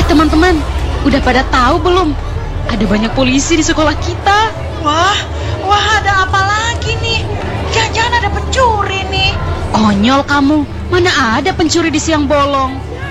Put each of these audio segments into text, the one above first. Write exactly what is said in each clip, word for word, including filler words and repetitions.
teman-teman, udah pada tahu belum? Ada banyak polisi di sekolah kita. Wah, wah ada apa lagi nih? Jangan-jangan ada pencuri nih. Konyol kamu, mana ada pencuri di siang bolong?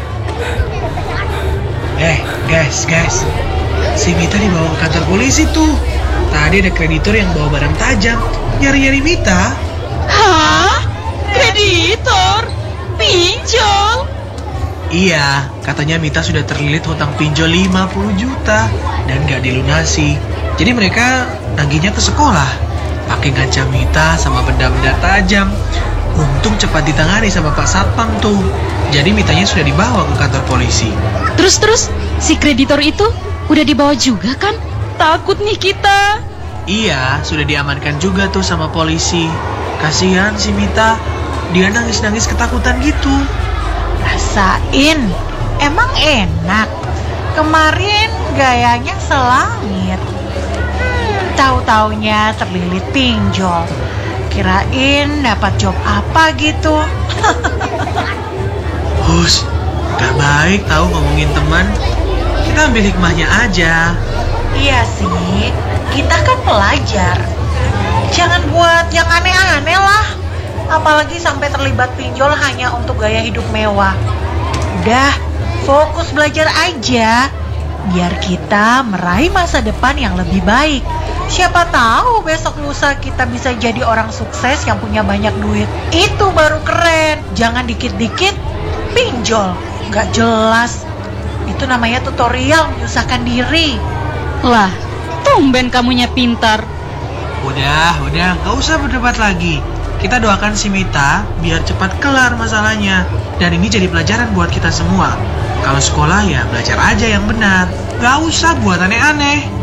Eh, guys, guys. Si Mita dibawa ke kantor polisi tuh. Tadi ada kreditor yang bawa barang tajam, nyari-nyari Mita. Hah? Kreditor? Pinjol? Iya, katanya Mita sudah terlilit hutang pinjol lima puluh juta dan gak dilunasi. Jadi mereka nagihnya ke sekolah, pakai ngancam Mita sama benda-benda tajam. Untung cepat ditangani sama Pak Satpam tuh. Jadi Mitanya sudah dibawa ke kantor polisi. Terus-terus, si kreditor itu udah dibawa juga kan? Takut nih kita. Iya, sudah diamankan juga tuh sama polisi. Kasihan si Mita, dia nangis-nangis ketakutan gitu. Rasain, emang enak. Kemarin gayanya selangit. Hmm, tahu-taunya terlilit pinjol. Kirain dapat job apa gitu. Hus, gak baik tahu ngomongin teman. Kita ambil hikmahnya aja. Iya sih, kita kan pelajar. Jangan buat yang aneh-aneh lah. Apalagi sampai terlibat pinjol hanya untuk gaya hidup mewah. Udah, fokus belajar aja. Biar kita meraih masa depan yang lebih baik. Siapa tahu besok lusa kita bisa jadi orang sukses yang punya banyak duit. Itu baru keren. Jangan dikit-dikit pinjol. Gak jelas. Itu namanya tutorial menyusahkan diri. Lah, tumben kamunya pintar. Udah, udah, gak usah berdebat lagi. Kita doakan si Mita biar cepat kelar masalahnya. Dan ini jadi pelajaran buat kita semua. Kalau sekolah ya belajar aja yang benar. Gak usah buat aneh-aneh.